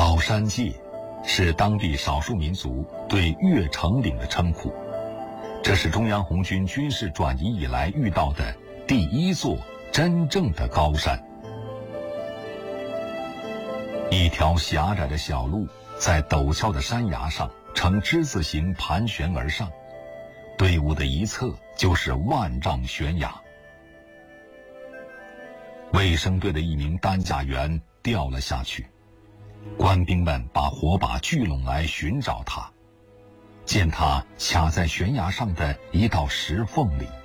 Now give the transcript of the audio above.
高山界是当地少数民族对越城岭的称呼，这是中央红军军事转移以来遇到的第一座真正的高山。一条狭窄的小路在陡峭的山崖上呈之字形盘旋而上，队伍的一侧就是万丈悬崖。卫生队的一名担架员掉了下去，官兵们把火把聚拢来寻找他，见他卡在悬崖上的一道石缝里，